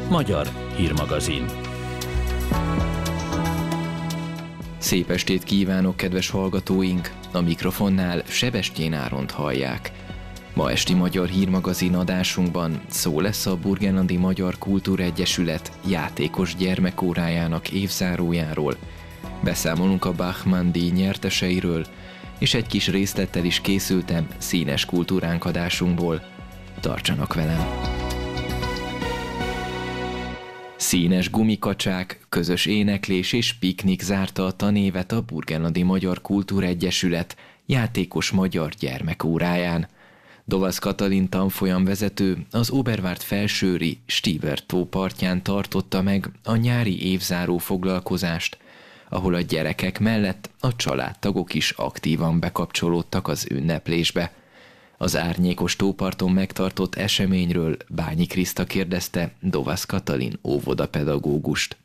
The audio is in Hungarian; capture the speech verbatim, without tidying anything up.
Magyar hírmagazin. Szép estét kívánok, kedves hallgatóink! A mikrofonnál Sebestyén Áront hallják. Ma esti Magyar hírmagazin adásunkban szó lesz a Burgenlandi Magyar Kultúregyesület játékos gyermekórájának évzárójáról, beszámolunk a Bachmann-díj nyerteseiről, és egy kis részlettel is készültem színes kultúránk adásunkból. Tartsanak velem! Színes gumikacsák, közös éneklés és piknik zárta a tanévet a Burgenlandi Magyar Kultúregyesület játékos magyar gyermekóráján. Dovasz Katalin tanfolyamvezető az Oberwart felsőri Stieber-tó partján tartotta meg a nyári évzáró foglalkozást, ahol a gyerekek mellett a családtagok is aktívan bekapcsolódtak az ünneplésbe. Az árnyékos tóparton megtartott eseményről Bányi Kriszta kérdezte Dovasz Katalin óvodapedagógust.